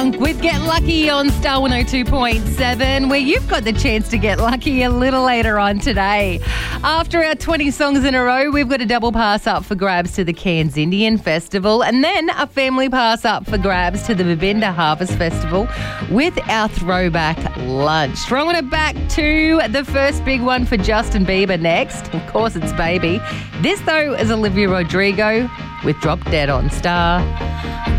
With Get Lucky on Star 102.7, where you've got the chance to get lucky a little later on today. After our 20 songs in a row, we've got a double pass up for grabs to the Cairns Indian Festival and then a family pass up for grabs to the Babinda Harvest Festival with our throwback lunch. Throwing it back to the first big one for Justin Bieber next. Of course, it's Baby. This, though, is Olivia Rodrigo with Drop Dead on Star.